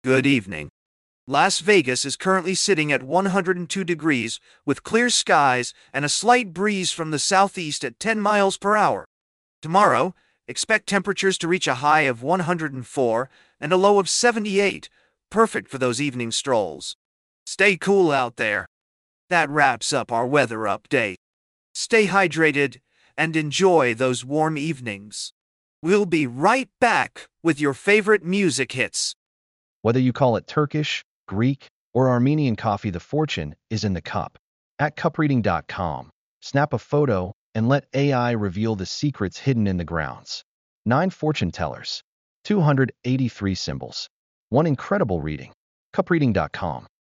Good evening. Las Vegas is currently sitting at 102 degrees with clear skies and a slight breeze from the southeast at 10 miles per hour. Tomorrow, expect temperatures to reach a high of 104 and a low of 78, perfect for those evening strolls. Stay cool out there. That wraps up our weather update. Stay hydrated and enjoy those warm evenings. We'll be right back with your favorite music hits. Whether you call it Turkish, Greek, or Armenian coffee, the fortune is in the cup. At cupreading.com, snap a photo and let AI reveal the secrets hidden in the grounds. 9 fortune tellers, 283 symbols, one incredible reading. Cupreading.com.